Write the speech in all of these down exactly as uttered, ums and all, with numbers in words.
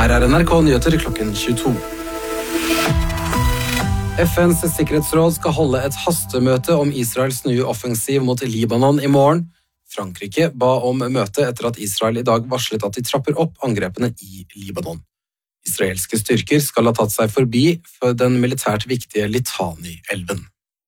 Her er N R K Nyheter klokken tjueto. F N's sikkerhetsråd skal holde et hastemøte om Israels nye offensiv mot Libanon i morgen. Frankrike ba om møte etter at Israel i dag varslet at de trapper opp angrepene i Libanon. Israelske styrker skal ha tatt seg forbi for den militært viktige Litani-elven.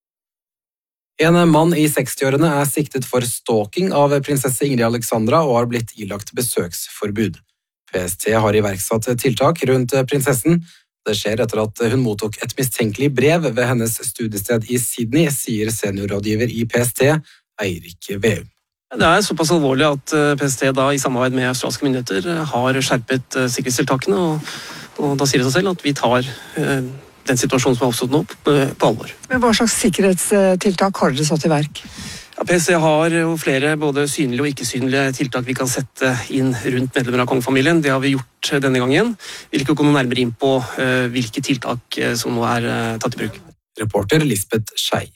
En mann i sekstiårene er siktet for stalking av prinsesse Ingrid Alexandra og har blitt ilagt besøksforbud. P S T har iverksatt tiltak rundt prinsessen. Det skjer etter at hun mottok et mistenkelig brev ved hennes studiested i Sydney, sier seniorrådgiver i P S T, Eirik Veum. Det er såpass alvorlig at P S T da, i samarbeid med australske myndigheter har skjerpet sikkerhetstiltakene, og, og da sier det seg selv at vi tar eh, den situasjonen som har oppstått nå på, på alvor. Men hva slags sikkerhetstiltak har dere satt i verk? Ja, P S T har jo flere både synlige og ikke-synlige tiltak vi kan sette inn rundt medlemmer av kongefamilien. Det har vi gjort denne gangen. Vi vil ikke gå noe nærmere inn på uh, hvilke tiltak uh, som nå er uh, tatt i bruk. Reporter Lisbeth Skei.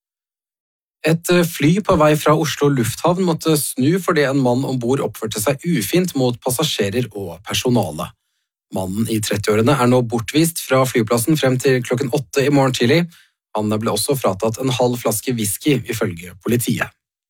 Et fly på vei fra Oslo lufthavn måtte snu fordi en mann ombord oppførte seg ufint mot passasjerer og personale. Mannen i trettiårene er nå bortvist fra flyplassen frem til klokken åtte i morgen tidlig. Han ble også fratatt en halv flaske whisky, ifølge politiet.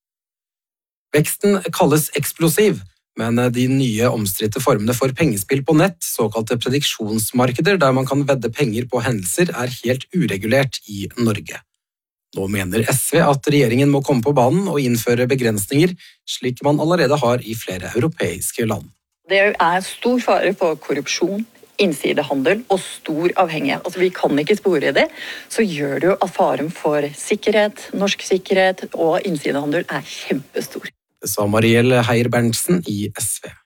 Veksten kalles eksplosiv, men de nye omstridte formene for pengespill på nett, såkalte prediksjonsmarkeder der man kan vedde penger på hendelser, er helt uregulert i Norge. Nå mener S V at regjeringen må komme på banen og innføre begrensninger, slik man allerede har i flere europeiske land. Det er stor fare for korrupsjon, innsidehandel og stor avhengighet. Altså, vi kan ikke spore det, så gjør det jo at faren for sikkerhet, norsk sikkerhet og innsidehandel er kjempestor. Det sa Marielle Heier-Berntsen i S V.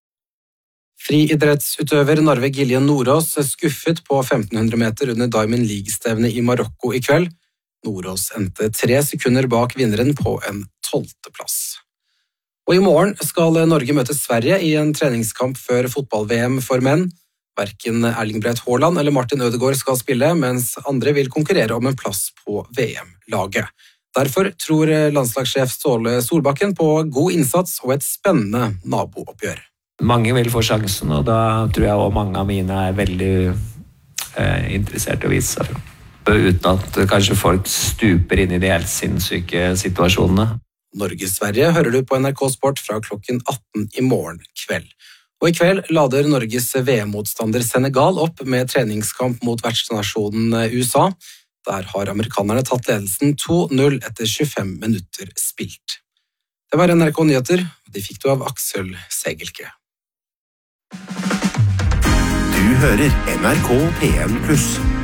Friidrettsutøver Narve Giljen Nordås er skuffet på femten hundre meter under Diamond League-stevnet i Marokko i kveld. Nordås endte tre sekunder bak vinneren på en tolvteplass. Og i morgen skal Norge møte Sverige i en treningskamp før fotball-V M for menn. Hverken Erling Braut Haaland eller Martin Ødegaard skal spille, mens andre vil konkurrere om en plass på V M-laget. Derfor tror landslagssjef Ståle Solbakken på god innsats og et spennende nabooppgjør. Mange vil få sjansen, og da tror jeg også mange av mine er veldig eh, interessert i å vise seg fram. Uten at kanskje folk stuper inn i de helt sinnssyke situasjonene. Norge-Sverige hører du på N R K Sport fra klokken atten i morgen kveld. Og i kveld lader Norges V M-motstander Senegal opp med treningskamp mot vertsnasjonen U S A. Der har amerikanerne tatt ledelsen to null etter tjuefem minutter spilt. Det var N R K Nyheter, og de fikk du av Aksel Segelke. Du hører N R K P en pluss.